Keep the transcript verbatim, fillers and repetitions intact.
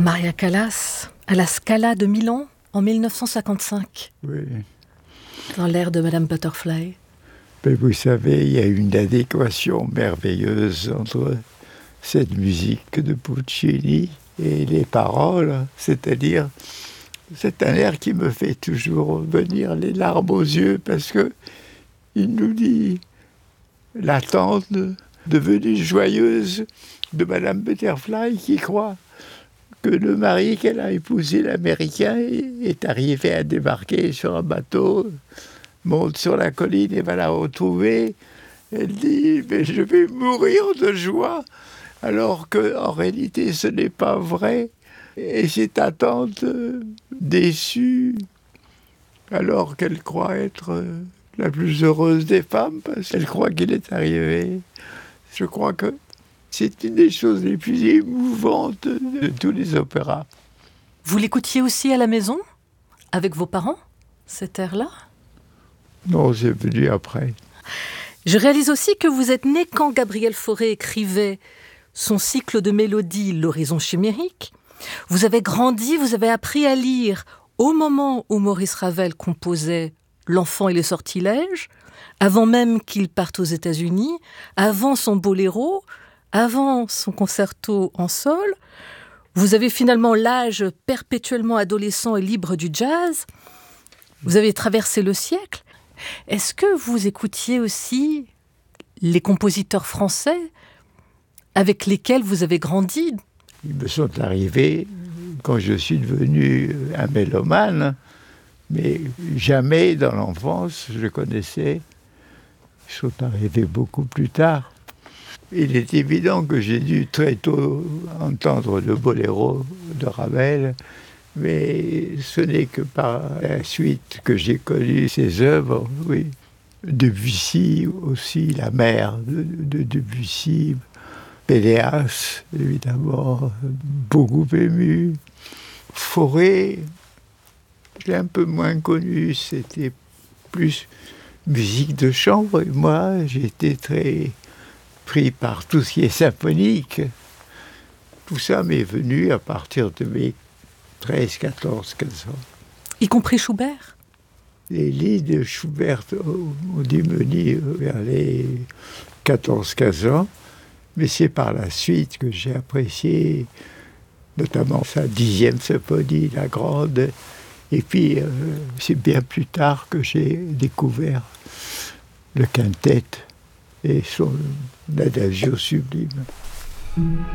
Maria Callas, à la Scala de Milan, en mille neuf cent cinquante-cinq. Oui. Dans l'air de Madame Butterfly. Mais vous savez, il y a une adéquation merveilleuse entre cette musique de Puccini et les paroles, c'est-à-dire, c'est un air qui me fait toujours venir les larmes aux yeux, parce que il nous dit l'attente devenue joyeuse de Madame Butterfly qui croit que le mari qu'elle a épousé, l'Américain, est arrivé à débarquer sur un bateau, monte sur la colline et va la retrouver. Elle dit « mais je vais mourir de joie », alors qu'en réalité ce n'est pas vrai. Et cette attente déçue, alors qu'elle croit être la plus heureuse des femmes, parce qu'elle croit qu'il est arrivé. Je crois que c'est une des choses les plus émouvantes de tous les opéras. Vous l'écoutiez aussi à la maison, avec vos parents, cet air-là ? Non, c'est venu après. Je réalise aussi que vous êtes né quand Gabriel Fauré écrivait son cycle de mélodies « L'horizon chimérique ». Vous avez grandi, vous avez appris à lire au moment où Maurice Ravel composait « L'enfant et les sortilèges », avant même qu'il parte aux États-Unis, avant son boléro, avant son concerto en sol. Vous avez finalement l'âge perpétuellement adolescent et libre du jazz. Vous avez traversé le siècle. Est-ce que vous écoutiez aussi les compositeurs français avec lesquels vous avez grandi ? Ils me sont arrivés quand je suis devenu un mélomane, mais jamais dans l'enfance je connaissais. Ils sont arrivés beaucoup plus tard. Il est évident que j'ai dû très tôt entendre le boléro de Ravel, mais ce n'est que par la suite que j'ai connu ses œuvres, oui. Debussy aussi, la mère de, de Debussy, Péléas, évidemment, beaucoup ému. Fauré, je l'ai un peu moins connu, c'était plus musique de chambre, et moi j'étais très pris par tout ce qui est symphonique. Tout ça m'est venu à partir de mes treize, quatorze, quinze ans. Y compris Schubert ? Les livres de Schubert ont dû mener vers les quatorze, quinze ans, mais c'est par la suite que j'ai apprécié notamment sa dixième symphonie, la grande, et puis euh, c'est bien plus tard que j'ai découvert le quintet et son adagio sublime.